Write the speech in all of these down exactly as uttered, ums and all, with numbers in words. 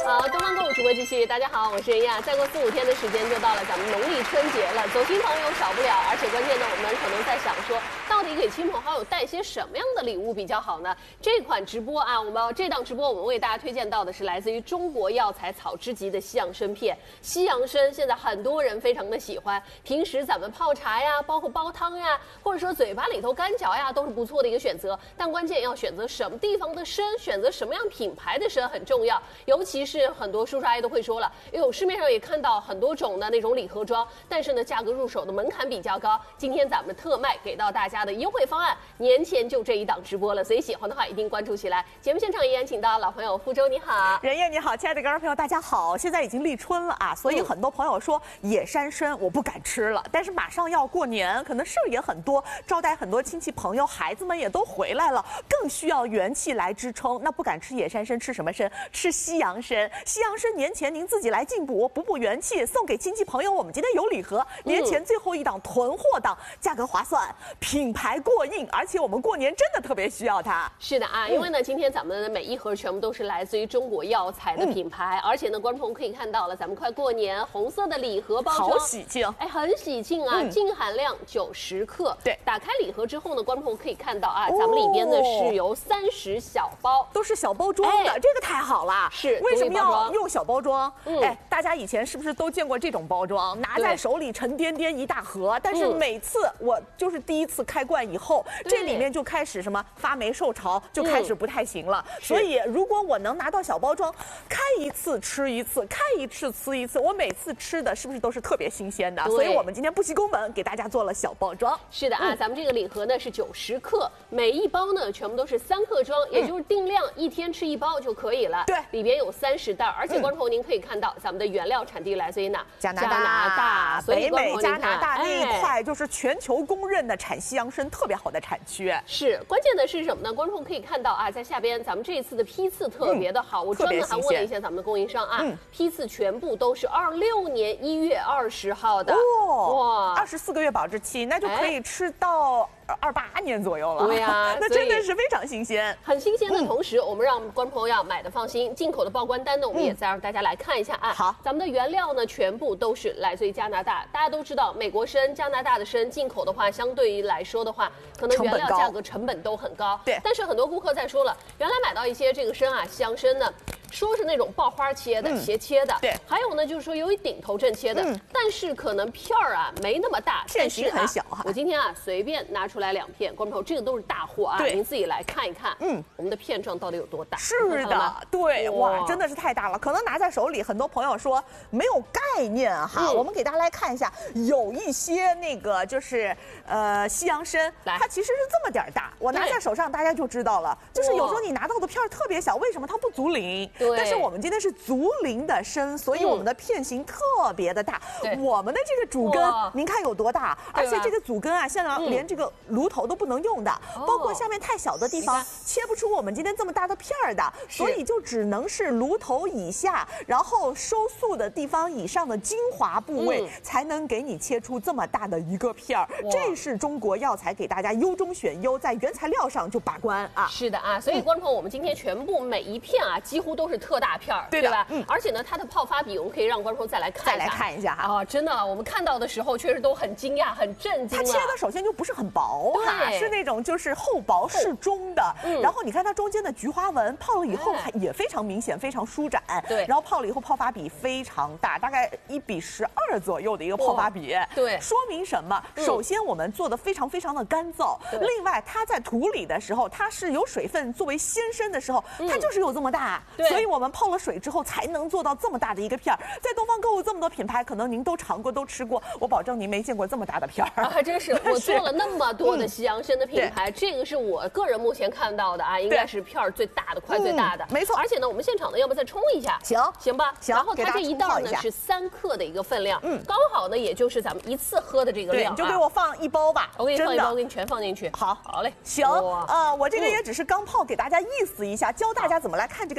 好，东方购物直播继续。大家好，我是任亚。再过四五天的时间就到了咱们农历春节了，走亲朋友少不了，而且关键呢，我们可能在想说，到底给亲朋好友带些什么样的礼物比较好呢？这款直播啊，我们这档直播我们为大家推荐到的是来自于中国药材草之集的西洋参片。西洋参现在很多人非常的喜欢，平时咱们泡茶呀，包括煲汤呀，或者说嘴巴里头干嚼呀，都是不错的一个选择。但关键要选择什么地方的参，选择什么样品牌的参很重要，尤其是。是很多叔叔阿姨都会说了，因为我市面上也看到很多种的那种礼盒装，但是呢，价格入手的门槛比较高。今天咱们特卖给到大家的优惠方案，年前就这一档直播了，所以喜欢的话一定关注起来。节目现场依然请到老朋友傅周，你好， 任燕你好，亲爱的观众朋友大家好。现在已经立春了啊，所以很多朋友说野山参我不敢吃了，但是马上要过年，可能事儿也很多，招待很多亲戚朋友，孩子们也都回来了，更需要元气来支撑。那不敢吃野山参，吃什么参？吃西洋参。西洋参年前您自己来进补，补补元气，送给亲戚朋友。我们今天有礼盒，年前最后一档囤货档，价格划算，品牌过硬，而且我们过年真的特别需要它。 是的啊，因为呢，今天咱们的每一盒全部都是来自于中国药材的品牌，嗯、而且呢，观众朋友可以看到了，咱们快过年，红色的礼盒包装， 好喜庆， 哎，很喜庆啊，嗯、净含量九十克。 对， 打开礼盒之后呢，观众朋友可以看到啊，哦、咱们里边呢是由三十小包， 都是小包装的，哎、这个太好了。 是， 为什么要用小包装？ 嗯、 哎，大家以前是不是都见过这种包装？拿在手里沉甸甸一大盒，但是每次我就是第一次开罐以后，嗯、这里面就开始什么发霉受潮，就开始不太行了。嗯、所以如果我能拿到小包装，开一次吃一次，开一次吃一次，我每次吃的是不是都是特别新鲜的？所以我们今天不惜工本给大家做了小包装。 是的啊，嗯、咱们这个礼盒呢是九十克，每一包呢全部都是三克装，也就是定量一天吃一包就可以了。 对， 里边有三十袋，而且观众朋友您可以看到，咱们的原料产地来自于哪？ 加拿大， 加拿大， 北美加拿大那一块就是全球公认的产西洋参特别好的产区。 是，关键的是什么呢？观众可以看到啊，在下边咱们这一次的批次特别的好，嗯、我专门还问了一下咱们的供应商啊，嗯、批次全部都是二六年一月二十号的， 哦，哇，二十四个月保质期，那就可以吃到。二八年左右了， 对呀、啊， 那真的是非常新鲜， 很新鲜的同时，嗯、我们让观众朋友买的放心。进口的报关单呢，我们也再让大家来看一下啊。 好， 咱们的原料呢，全部都是来自于加拿大。大家都知道，美国参、加拿大的参进口的话，相对于来说的话，可能原料价格成本都很高。 对， 但是很多顾客在说了，原来买到一些这个参啊，西洋参呢。说是那种爆花切的、嗯、斜切的， 对， 还有呢，就是说有一顶头阵切的，嗯、但是可能片儿啊没那么大， 片型很小哈、啊。 我今天啊随便拿出来两片，观众朋友，这个都是大货啊，您自己来看一看，嗯，我们的片状到底有多大？ 是的，对，哇，真的是太大了，可能拿在手里，很多朋友说没有概念哈。嗯、我们给大家来看一下，有一些那个就是呃西洋参，它其实是这么点儿大，我拿在手上大家就知道了，就是有时候你拿到的片儿特别小，为什么它不足龄？但是我们今天是足龄的参，所以我们的片型特别的大。嗯、我们的这个主根，您看有多大？而且这个主根啊，现在连这个炉头都不能用的，嗯、包括下面太小的地方，切不出我们今天这么大的片儿的，所以就只能是炉头以下，然后收束的地方以上的精华部位，嗯、才能给你切出这么大的一个片儿。这是中国药材给大家优中选优，在原材料上就把关啊。 是的啊，所以观众朋友，我们今天全部每一片啊，几乎都是特大片儿， 对吧？嗯。而且呢，它的泡发比，我们可以让观众再来看一下， 再来看一下哈。 啊，真的，我们看到的时候确实都很惊讶、很震惊。 它切的首先就不是很薄哈，是那种就是厚薄适中的。嗯。然后你看它中间的菊花纹，泡了以后还也非常明显，非常舒展。 对。 然后泡了以后，泡发比非常大，大概一比十二左右的一个泡发比。 对。 说明什么？首先我们做的非常非常的干燥。另外，它在土里的时候，它是有水分作为先身的时候，它就是有这么大。对。所以我们泡了水之后才能做到这么大的一个片儿。在东方购物这么多品牌，可能您都尝过、都吃过，我保证您没见过这么大的片儿。 啊，还真是，我做了那么多的西洋参的品牌，嗯、这个是我个人目前看到的啊，应该是片儿最大的、块最大的、嗯， 没错。 而且呢，我们现场呢，要不再冲一下？ 行， 行吧。 行。 然后它这一袋呢是三克的一个分量，嗯，刚好呢，也就是咱们一次喝的这个量、啊。 你就给我放一包吧， 我给你放一包，我给你全放进去。 好， 好嘞。 行，呃，我这个也只是刚泡，给大家意思一下，教大家怎么来看这个人参皂。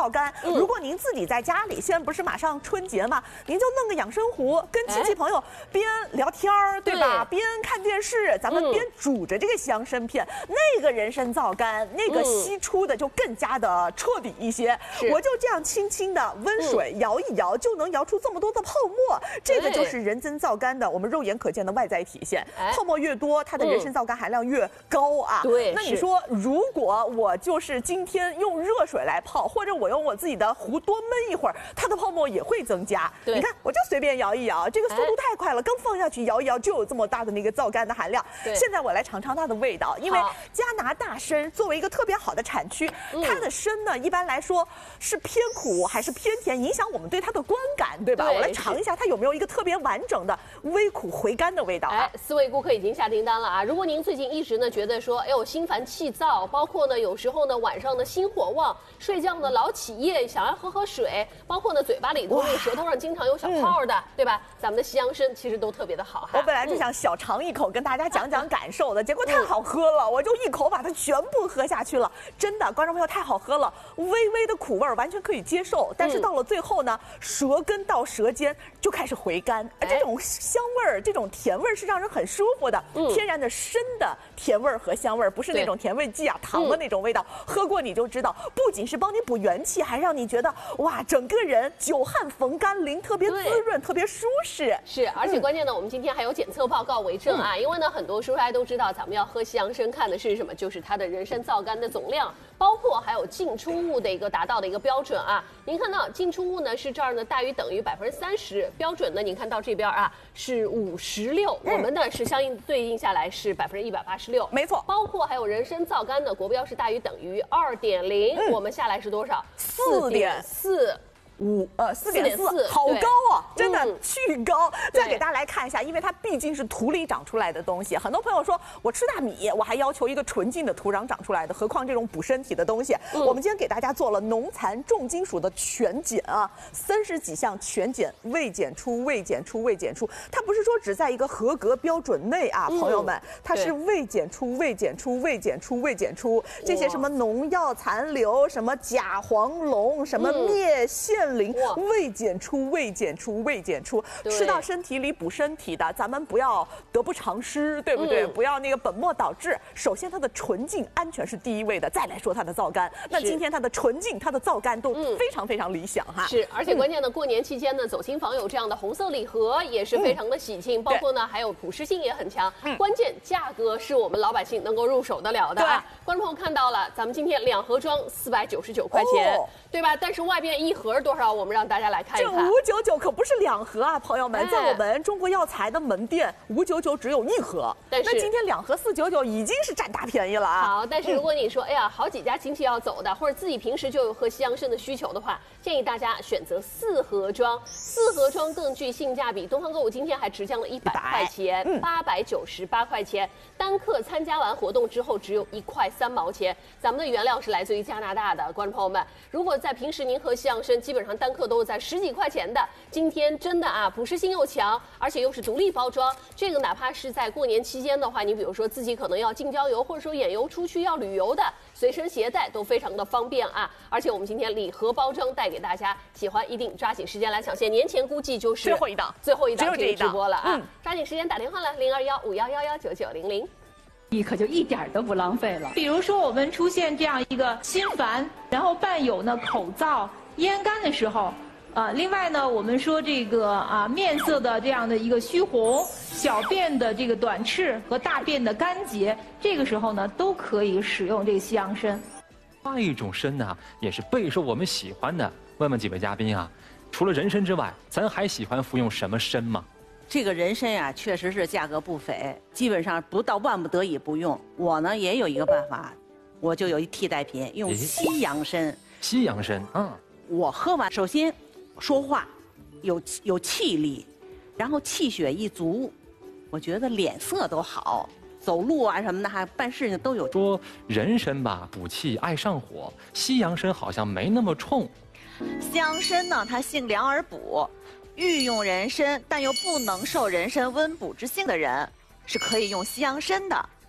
皂苷。嗯、如果您自己在家里，现在不是马上春节嘛，您就弄个养生壶，跟亲戚朋友边聊天儿，对吧？边看电视，咱们边煮着这个西洋参片，嗯、那个人参皂苷，那个析出的就更加的彻底一些。嗯、我就这样轻轻的温水摇一摇，就能摇出这么多的泡沫。这个就是人参皂苷的我们肉眼可见的外在体现。泡沫越多，它的人参皂苷含量越高啊。对，那你说，如果我就是今天用热水来泡，或者我用我自己的壶多焖一会儿，它的泡沫也会增加。你看，我就随便摇一摇，这个速度太快了，刚放下去摇一摇就有这么大的那个皂苷的含量。现在我来尝尝它的味道，因为加拿大参作为一个特别好的产区，它的参呢一般来说是偏苦还是偏甜，影响我们对它的观感，对吧？我来尝一下它有没有一个特别完整的微苦回甘的味道。哎， 四位顾客已经下订单了啊！如果您最近一直呢觉得说，哎呦心烦气躁，包括呢有时候呢晚上呢心火旺，睡觉呢老起夜，想要喝喝水，包括呢嘴巴里头、舌头上经常有小泡的，嗯、对吧？咱们的西洋参其实都特别的好哈。 我本来就想小尝一口跟大家讲讲感受的，嗯、结果太好喝了，我就一口把它全部喝下去了。真的，观众朋友太好喝了，微微的苦味完全可以接受，但是到了最后呢，舌根到舌尖就开始回甘，而这种香味儿、这种甜味儿是让人很舒服的，嗯、天然的参的甜味儿和香味儿，不是那种甜味剂啊、糖的那种味道。嗯、喝过你就知道，不仅是帮你补元气，还让你觉得哇，整个人久旱逢甘霖，特别滋润，特别舒适。 是，而且关键呢，嗯、我们今天还有检测报告为证啊，嗯、因为呢，很多叔叔阿姨都知道，咱们要喝西洋参看的是什么，就是它的人参皂苷的总量，包括还有进出物的一个达到的一个标准啊。您看到进出物呢是这儿呢大于等于百分之三十，标准呢您看到这边啊是五十六，我们的是相应对应下来是百分之一百八十六， 没错。 包括还有人参皂苷的国标是大于等于二点零，我们下来是多少？ 四点四。五呃四点四，好高啊，真的巨高。再给大家来看一下，因为它毕竟是土里长出来的东西，很多朋友说我吃大米，我还要求一个纯净的土壤长出来的，何况这种补身体的东西。嗯、我们今天给大家做了农残重金属的全检啊，三十几项全检，未检出，未检出，未检出。它不是说只在一个合格标准内啊，嗯、朋友们，它是未检出，未检出，未检出，未检出。这些什么农药残留，什么甲黄龙，什么篾腺磷，未检出，未检出，未检出。吃到身体里补身体的，咱们不要得不偿失，对不对？嗯、不要那个本末倒置。首先，它的纯净安全是第一位的，再来说它的皂苷。那今天它的纯净、它的皂苷都非常非常理想哈。 是，而且关键呢，过年期间呢，走亲访友这样的红色礼盒也是非常的喜庆，嗯、包括呢还有普适性也很强。嗯、关键价格是我们老百姓能够入手得了的啊。观众朋友看到了，咱们今天两盒装四百九十九块钱，哦、对吧？但是外边一盒多少？我们让大家来看一看。 这五九九可不是两盒啊，朋友们，在我们中国药材的门店，五九九只有一盒。但是那今天两盒四九九已经是占大便宜了啊。 好，但是如果你说，嗯、哎呀，好几家亲戚要走的，或者自己平时就有喝西洋参的需求的话，建议大家选择四盒装，四盒装更具性价比。东方购物今天还直降了一百块钱，八百九十八块钱。单客参加完活动之后只有一块三毛钱。咱们的原料是来自于加拿大的，观众朋友们，如果在平时您喝西洋参，基本上单客都是在十几块钱的。今天真的啊，普适性又强，而且又是独立包装。这个哪怕是在过年期间的话，你比如说自己可能要近郊游，或者说远游出去要旅游的，随身携带都非常的方便啊。而且我们今天礼盒包装带给大家，喜欢一定抓紧时间来抢先。年前估计就是最后一档， 最后一档这个直播了啊！嗯、抓紧时间打电话来零二幺五幺幺幺九九零零。 你可就一点都不浪费了。比如说，我们出现这样一个心烦，然后伴有呢口燥、咽干的时候，啊，另外呢，我们说这个啊面色的这样的一个虚红，小便的这个短赤和大便的干结，这个时候呢都可以使用这个西洋参。 另外一种参呢，也是备受我们喜欢的。问问几位嘉宾啊，除了人参之外，咱还喜欢服用什么参吗？ 这个人参呀，确实是价格不菲，基本上不到万不得已不用。我呢也有一个办法，我就有一替代品，用西洋参。 西洋参，嗯， 我喝完，首先说话有有气力，然后气血一足，我觉得脸色都好，走路啊什么的，还办事情都有。 说人参吧，补气爱上火，西洋参好像没那么冲。 西洋参呢，它性凉而补。欲用人参，但又不能受人参温补之性的人，是可以用西洋参的。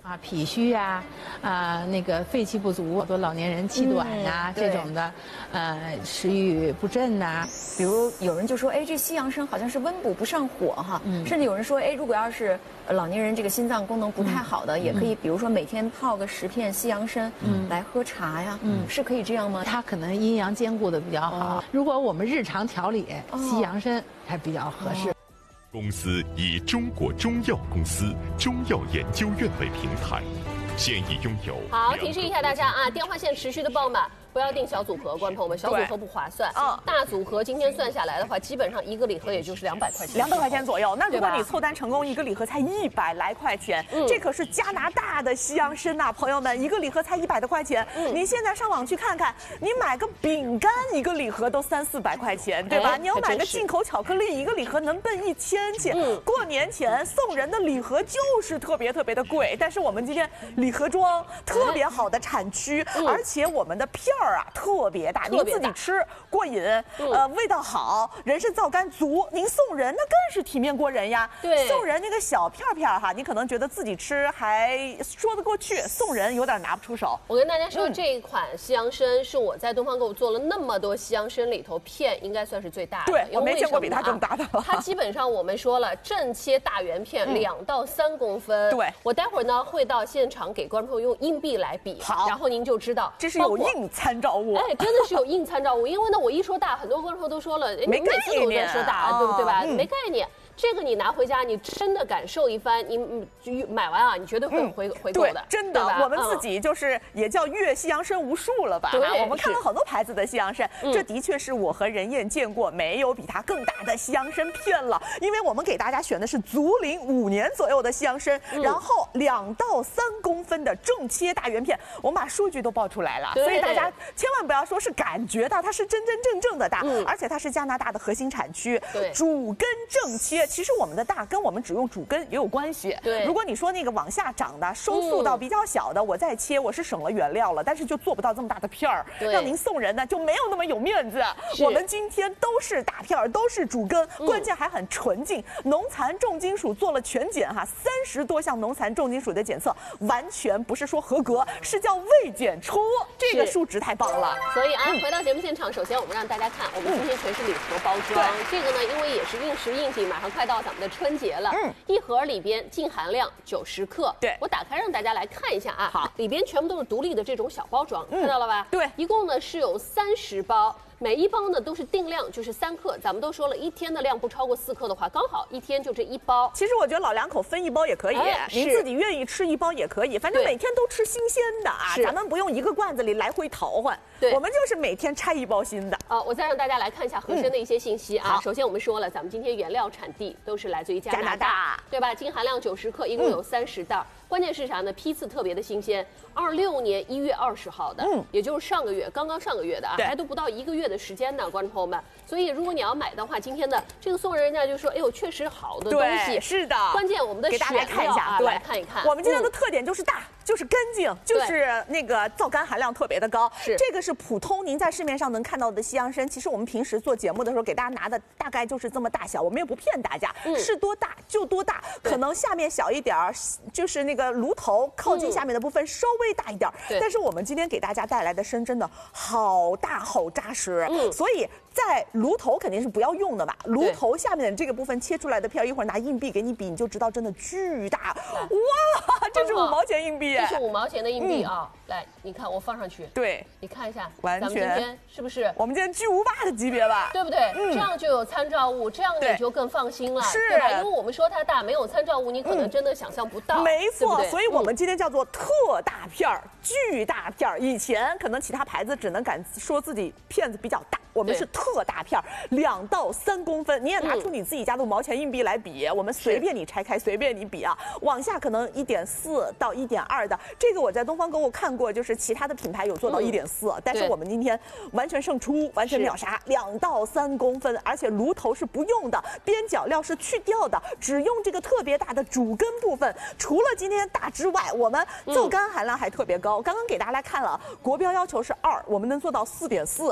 啊，脾虚呀、啊，啊，那个肺气不足，好多老年人气短呀、啊嗯、这种的，呃，食欲不振呐、啊。 比如有人就说，哎，这西洋参好像是温补不上火哈，嗯、甚至有人说，哎，如果要是老年人这个心脏功能不太好的，嗯、也可以，比如说每天泡个十片西洋参，嗯，来喝茶呀，嗯，是可以这样吗？ 它可能阴阳兼顾的比较好。哦、如果我们日常调理，哦、西洋参还比较合适。哦公司以中国中药公司中药研究院为平台，现已拥有。 好，提示一下大家啊，电话线持续的爆满，不要订小组合，观众朋友们，小组合不划算。嗯，大组合今天算下来的话，基本上一个礼盒也就是两百块钱， 两百块钱左右。那如果你凑单成功，一个礼盒才一百来块钱，嗯、这可是加拿大的西洋参呐，朋友们，一个礼盒才一百多块钱。嗯，您现在上网去看看，你买个饼干一个礼盒都三四百块钱，对吧？哎、你要买个进口巧克力，一个礼盒能奔一千去。嗯，过年前送人的礼盒就是特别特别的贵，但是我们今天礼盒装特别好的产区，嗯、而且我们的片儿啊特别大，您自己吃过瘾，嗯、呃，味道好，人参皂苷足。您送人那更是体面过人呀。 对， 送人那个小片片哈，你可能觉得自己吃还说得过去，送人有点拿不出手。 我跟大家说，嗯、这一款西洋参是我在东方购物做了那么多西洋参里头片应该算是最大的。 对，我没见过比它更大的了。 它基本上我们说了，正切大圆片两、嗯、到三公分。 对， 我待会儿呢会到现场给观众朋友用硬币来比， 好， 然后您就知道这是有硬参照物。 哎，真的是有硬参照物，因为呢，我一说大，很多观众朋友都说了， 没概念， 都在说大，对不对吧？ 嗯、 没概念。这个你拿回家，你真的感受一番，你买完啊，你绝对会回、嗯、回购的， 真的。我们自己就是也叫阅西洋参无数了吧？ 对， 我们看了好多牌子的西洋参，这的确是我和任燕见过没有比它更大的西洋参片了。因为我们给大家选的是足龄五年左右的西洋参，嗯、然后两到三公分的正切大圆片，我们把数据都报出来了，所以大家千万不要说是感觉到它是真真正正的大，嗯、而且它是加拿大的核心产区， 对， 主根正切。其实我们的大跟我们只用主根也有关系。 对， 如果你说那个往下长的收束到比较小的，嗯、我再切，我是省了原料了，但是就做不到这么大的片儿，让您送人呢就没有那么有面子。我们今天都是大片儿，都是主根，嗯、关键还很纯净，农残重金属做了全检哈，三十多项农残重金属的检测，完全不是说合格，是叫未检出，这个数值太棒了。 所以啊，嗯、回到节目现场，首先我们让大家看，我们今天全是礼盒包装，嗯、这个呢，因为也是应时应景，马上快到咱们的春节了，嗯，一盒里边净含量九十克， 对， 我打开让大家来看一下啊， 好， 里边全部都是独立的这种小包装， 嗯、 看到了吧？ 对， 一共呢是有三十包。每一包呢都是定量，就是三克。咱们都说了，一天的量不超过四克的话，刚好一天就这一包。 其实我觉得老两口分一包也可以，哎、您自己愿意吃一包也可以，反正每天都吃新鲜的啊，咱们不用一个罐子里来回淘换。 对， 我们就是每天拆一包新的。 啊，我再让大家来看一下合参的一些信息啊。嗯、首先我们说了，咱们今天原料产地都是来自于加拿大， 加拿大对吧？净含量九十克，一共有三十袋。嗯关键是啥呢？批次特别的新鲜，二六年一月二十号的，嗯，也就是上个月，刚刚上个月的啊，还都不到一个月的时间呢，观众朋友们。所以如果你要买的话，今天的这个送人家就说，哎呦，确实好的东西， 是的。 关键我们的给大家看一下， 对，来看一看。 我们今天的特点就是大，就是干净，就是那个皂苷含量特别的高。 是这个是普通您在市面上能看到的西洋参。其实我们平时做节目的时候给大家拿的大概就是这么大小，我们也不骗大家，嗯、是多大就多大，可能下面小一点儿，就是那个炉头。靠近下面的部分稍微大一点，嗯、但是我们今天给大家带来的参真的好大好扎实，嗯、所以在炉头肯定是不要用的嘛。炉头下面的这个部分切出来的片，一会儿拿硬币给你比，你就知道真的巨大。哇，这是五毛钱硬币， 这是五毛钱的硬币啊！嗯、来，你看我放上去， 对， 你看一下， 完全， 咱们今天是不是？ 我们今天巨无霸的级别吧， 对不对？嗯、这样就有参照物，这样你就更放心了， 是， 对吧？因为我们说它大，没有参照物，你可能真的想象不到。 嗯、没错， 对对所以我们今天叫做特大片儿、巨大片儿。以前可能其他牌子只能敢说自己片子比较大，我们是特大片儿，两到三公分。你也拿出你自己家的五毛钱硬币来比，嗯、我们随便你拆开，随便你比啊。往下可能一点四到一点二的，这个我在东方购物看过，就是其他的品牌有做到一点四，但是我们今天完全胜出，完全秒杀，两到三公分，而且炉头是不用的，边角料是去掉的，只用这个特别大的主根部分。除了今天大之外，我们皂苷含量还特别高。刚刚给大家来看了，国标要求是二，我们能做到四点四，然后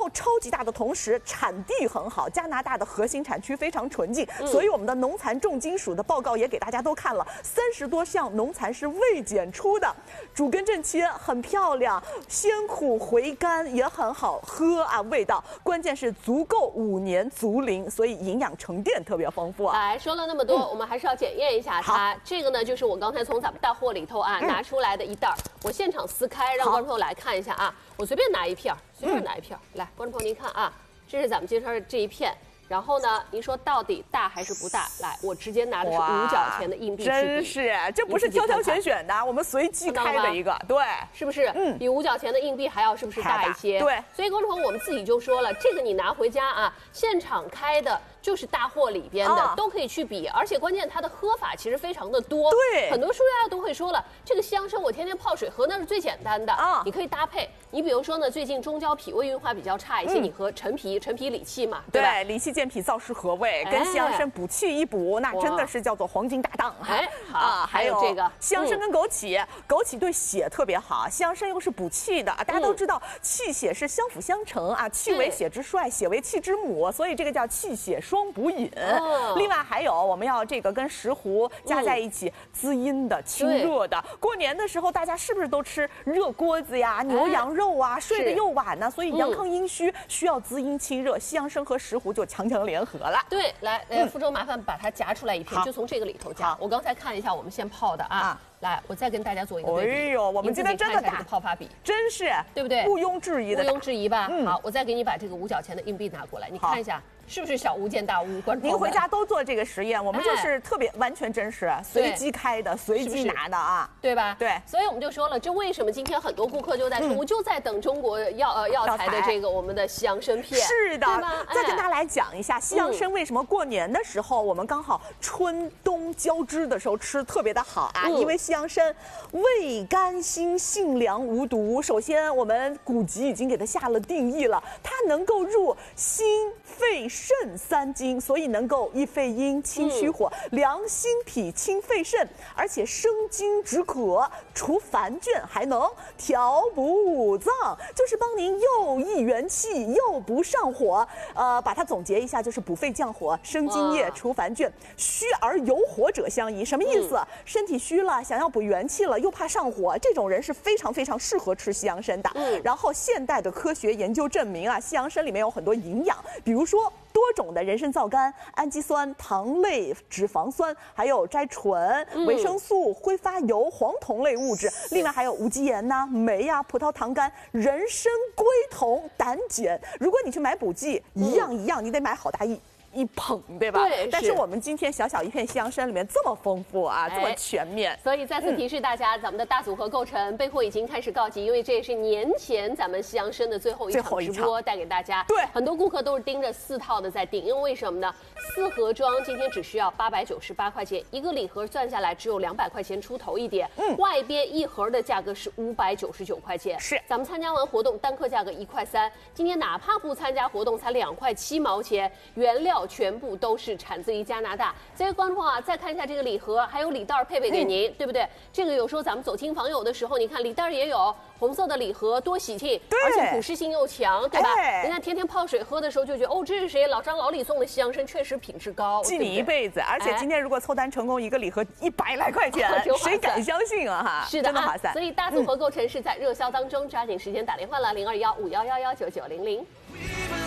后超级大的同时产地很好，加拿大的核心产区非常纯净，嗯、所以我们的农残重金属的报告也给大家都看了，三十多项农残是未检出的，主根正切，很漂亮，鲜苦回甘，也很好喝啊，味道，关键是足够五年足龄，所以营养沉淀特别丰富啊。 来说了那么多，嗯、我们还是要检验一下它。这个呢，就是我刚才从咱们大货里头啊、嗯、拿出来的一袋，我现场撕开，让观众朋友来看一下啊。我随便拿一片，随便拿一片，嗯、来，观众朋友您看啊，这是咱们介绍的这一片。然后呢，您说到底大还是不大？来，我直接拿的是五角钱的硬币， 真是，这不是挑挑选选的，我们随机开的一个，对， 是不是？嗯，比五角钱的硬币还要是不是大一些？ 对， 所以观众朋友，我们自己就说了，这个你拿回家啊，现场开的。就是大货里边的、啊、都可以去比，而且关键它的喝法其实非常的多。 对， 很多书家都会说了，这个西洋参我天天泡水喝那是最简单的啊，你可以搭配。你比如说呢，最近中焦脾胃运化比较差一些，嗯、你喝陈皮，陈皮理气嘛，对吧？ 对，理气健脾燥湿和胃，哎、跟西洋参补气一补，那真的是叫做黄金搭档。 哎，好，啊、 还有这个西洋参跟枸杞，嗯、枸杞对血特别好，西洋参又是补气的，大家都知道气血是相辅相成啊，气为血之帅，血为气之母，所以这个叫气血双补饮。哦、另外还有，我们要这个跟石斛加在一起，滋阴的、清热的。过年的时候，大家是不是都吃热锅子呀、牛羊肉啊？睡得又晚呢，所以阳亢阴虚，需要滋阴清热。西洋参和石斛就强强联合了。 对，来，呃，福州麻烦把它夹出来一片，就从这个里头夹。我刚才看一下，我们先泡的啊。来，我再跟大家做一个对比。 哎呦，我们今天真的打泡发比， 真是对不对？ 毋庸置疑的， 毋庸置疑吧。嗯、好，我再给你把这个五角钱的硬币拿过来，你看一下。是不是小巫见大巫？观众您回家都做这个实验，我们就是特别完全真实，随机开的，随机拿的啊， 对吧？ 对， 所以我们就说了，这为什么今天很多顾客就在说，我就在等中国药呃药材的这个我们的西洋参片， 是的，再跟大家来讲一下西洋参为什么过年的时候我们刚好春冬交织的时候吃特别的好啊，因为西洋参味甘辛性凉无毒。首先我们古籍已经给它下了定义了，它能够入心肺肾三经，所以能够益肺阴、清虚火、嗯、凉心脾、清肺肾，而且生津止渴、除烦倦，还能调补五脏，就是帮您又益元气又不上火。呃，把它总结一下，就是补肺降火、生津液、除烦倦。虚而有火者相宜，什么意思？嗯、身体虚了，想要补元气了，又怕上火，这种人是非常非常适合吃西洋参的。嗯、然后现代的科学研究证明啊，西洋参里面有很多营养，比如说多种的人参皂苷、氨基酸、糖类、脂肪酸，还有摘醇、维生素、挥发油、黄酮类物质，另外还有无机盐呐、酶呀、葡萄糖苷、人参、龟酮、胆碱。如果你去买补剂，一样一样，你得买好大一。一捧，对吧？ 对。 但是我们今天小小一片西洋参里面这么丰富啊，这么全面。 所以再次提示大家，咱们的大组合构成备货已经开始告急，因为这也是年前咱们西洋参的最后一场直播带给大家。 对。 很多顾客都是盯着四套的在订，因为为什么呢？四盒装今天只需要八百九十八块钱，一个礼盒算下来只有两百块钱出头一点。嗯。外边一盒的价格是五百九十九块钱。 是。 咱们参加完活动，单客价格一块三，今天哪怕不参加活动，才两块七毛钱，原料全部都是产自于加拿大。所以观众啊，再看一下这个礼盒，还有礼袋配备给您，嗯、对不对？这个有时候咱们走亲访友的时候，你看礼袋也有红色的礼盒，多喜庆，而且普适性又强，对吧？哎、人家天天泡水喝的时候就觉得，哦，这是谁？老张老李送的西洋参，确实品质高， 记你一辈子。而且今天如果凑单成功，一个礼盒一百来块钱，哎、谁敢相信啊？哈， 是的，真的划算。所以大组合购成是在热销当中，抓紧时间打电话了，零二幺五幺幺幺九九零零。